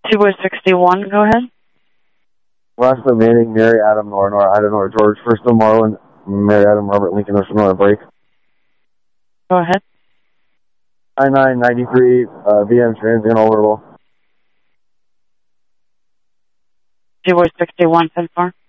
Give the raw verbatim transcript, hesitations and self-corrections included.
T-Boy sixty-one, go ahead. Last name Manning, Mary Adam, Nora, Nora, Ida, Nora, George, first name Marlon, Mary Adam, Robert Lincoln, Nora, Nora, break. Go ahead. I nine ninety-three, uh, V M transient orbital. T-Boy sixty-one, ten four.